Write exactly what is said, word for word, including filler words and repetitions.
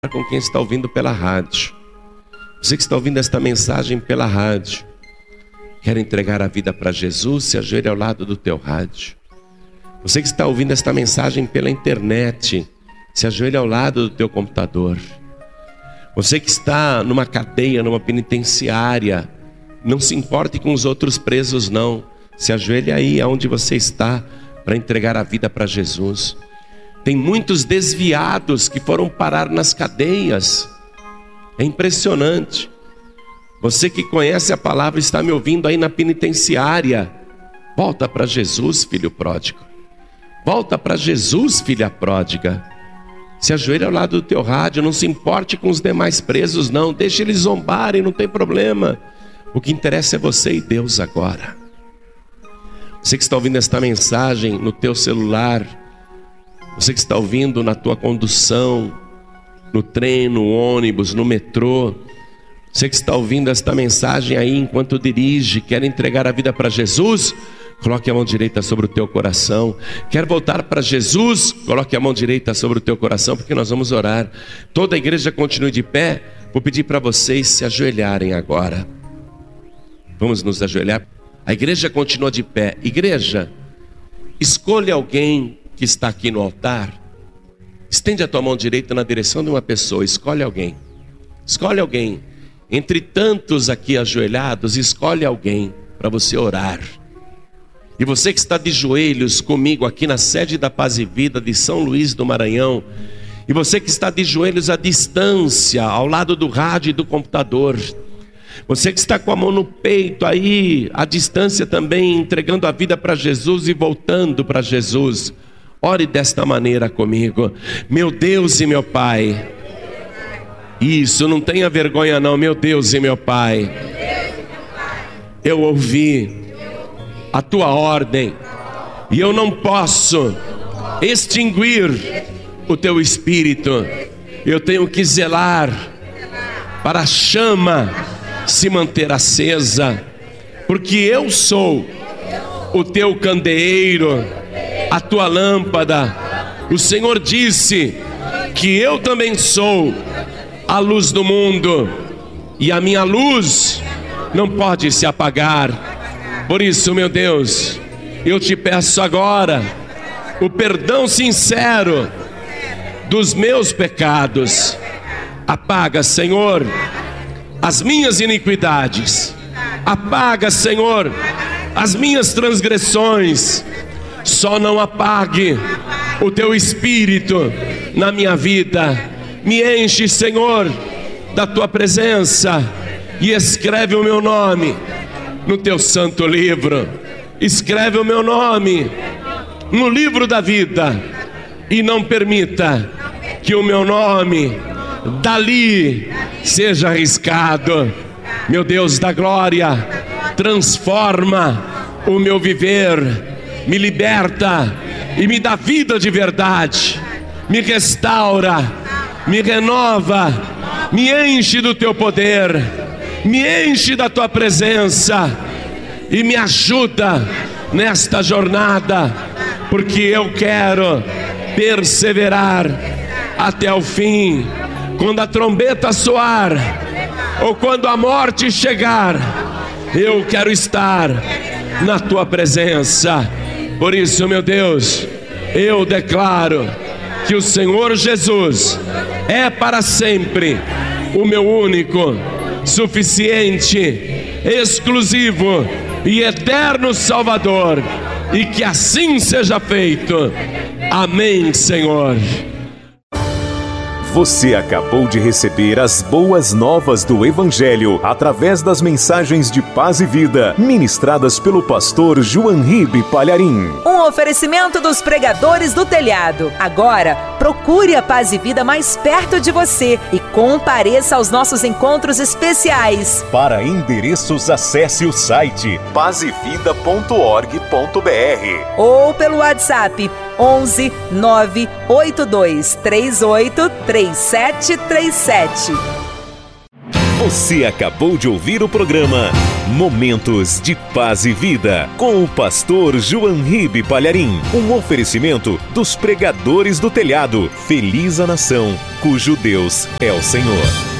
com quem está ouvindo pela rádio. Você que está ouvindo esta mensagem pela rádio, quer entregar a vida para Jesus, se ajoelhe ao lado do teu rádio. Você que está ouvindo esta mensagem pela internet, se ajoelhe ao lado do teu computador. Você que está numa cadeia, numa penitenciária, não se importe com os outros presos não. Se ajoelhe aí onde você está para entregar a vida para Jesus. Tem muitos desviados que foram parar nas cadeias. É impressionante. Você que conhece a palavra, está me ouvindo aí na penitenciária. Volta para Jesus, filho pródigo. Volta para Jesus, filha pródiga. Se ajoelha ao lado do teu rádio, não se importe com os demais presos não. Deixa eles zombarem, não tem problema. O que interessa é você e Deus agora. Você que está ouvindo esta mensagem no teu celular, você que está ouvindo na tua condução, no trem, no ônibus, no metrô, você que está ouvindo esta mensagem aí enquanto dirige, quer entregar a vida para Jesus, coloque a mão direita sobre o teu coração. Quer voltar para Jesus, coloque a mão direita sobre o teu coração, porque nós vamos orar. Toda a igreja continue de pé. Vou pedir para vocês se ajoelharem agora. Vamos nos ajoelhar. A igreja continua de pé. Igreja, escolha alguém que está aqui no altar. Estende a tua mão direita na direção de uma pessoa. Escolhe alguém. Escolhe alguém. Entre tantos aqui ajoelhados, escolhe alguém para você orar. E você que está de joelhos comigo aqui na sede da Paz e Vida de São Luís do Maranhão, e você que está de joelhos à distância, ao lado do rádio e do computador, você que está com a mão no peito aí, à distância também, entregando a vida para Jesus e voltando para Jesus, ore desta maneira comigo. Meu Deus e meu Pai, isso, não tenha vergonha não. Meu Deus e meu Pai, eu ouvi a tua ordem e eu não posso extinguir o teu Espírito. Eu tenho que zelar para a chama se manter acesa, porque eu sou o teu candeeiro, a tua lâmpada. O Senhor disse que eu também sou a luz do mundo, e a minha luz não pode se apagar. Por isso, meu Deus, eu te peço agora o perdão sincero dos meus pecados. Apaga, Senhor, as minhas iniquidades. Apaga, Senhor, as minhas transgressões. Só não apague o teu Espírito na minha vida. Me enche, Senhor, da tua presença e escreve o meu nome no teu santo livro. Escreve o meu nome no livro da vida e não permita que o meu nome dali seja arriscado. Meu Deus da glória, transforma o meu viver, me liberta e me dá vida de verdade, me restaura, me renova, me enche do teu poder, me enche da tua presença e me ajuda nesta jornada, porque eu quero perseverar até o fim. Quando a trombeta soar ou quando a morte chegar, eu quero estar na tua presença. Por isso, meu Deus, eu declaro que o Senhor Jesus é para sempre o meu único, suficiente, exclusivo e eterno Salvador, e que assim seja feito. Amém, Senhor. Você acabou de receber as boas novas do Evangelho através das mensagens de Paz e Vida, ministradas pelo pastor João Ribe Palharim. Um oferecimento dos pregadores do telhado. Agora, procure a Paz e Vida mais perto de você e compareça aos nossos encontros especiais. Para endereços, acesse o site paz e vida ponto org ponto br ou pelo WhatsApp onze nove oito dois três oito três sete três sete. Você acabou de ouvir o programa Momentos de Paz e Vida, com o pastor João Ribe Palharim. Um oferecimento dos pregadores do telhado. Feliz a nação, cujo Deus é o Senhor.